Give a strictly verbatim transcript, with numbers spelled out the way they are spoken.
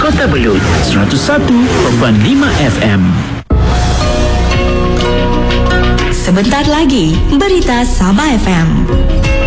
Kota Belud, seratus satu perpuluhan lima F M. Sebentar lagi, berita Sabah F M.